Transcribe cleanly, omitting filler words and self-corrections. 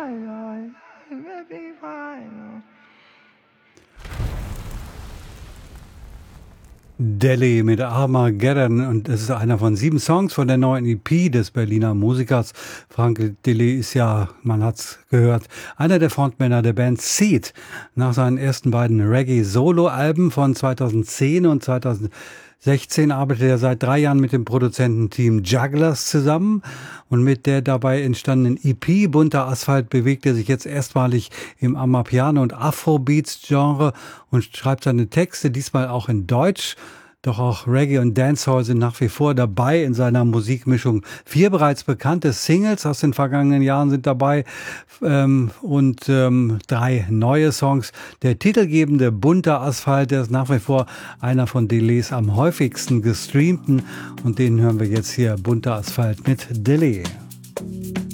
Delhi mit Armageddon, und das ist einer von 7 Songs von der neuen EP des Berliner Musikers. Frank Delhi ist ja, man hat's gehört, einer der Frontmänner der Band Seed. Nach seinen ersten beiden Reggae-Solo-Alben von 2010 und 2016 arbeitet er seit 3 Jahren mit dem Produzententeam Jugglers zusammen, und mit der dabei entstandenen EP Bunter Asphalt bewegt er sich jetzt erstmalig im Amapiano- und Afrobeats-Genre und schreibt seine Texte, diesmal auch in Deutsch. Doch auch Reggae und Dancehall sind nach wie vor dabei in seiner Musikmischung. 4 bereits bekannte Singles aus den vergangenen Jahren sind dabei, und 3 neue Songs. Der titelgebende Bunter Asphalt, der ist nach wie vor einer von Delys am häufigsten gestreamten, und den hören wir jetzt hier, Bunter Asphalt mit Delay.